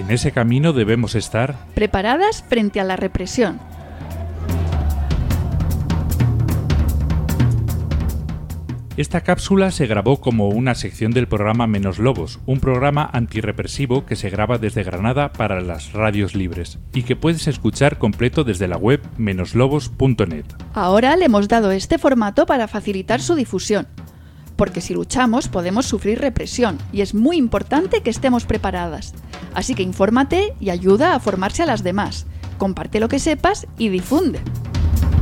En ese camino debemos estar preparadas frente a la represión. Esta cápsula se grabó como una sección del programa Menos Lobos, un programa antirrepresivo que se graba desde Granada para las radios libres y que puedes escuchar completo desde la web menoslobos.net. Ahora le hemos dado este formato para facilitar su difusión, porque si luchamos podemos sufrir represión y es muy importante que estemos preparadas. Así que infórmate y ayuda a formarse a las demás. Comparte lo que sepas y difunde.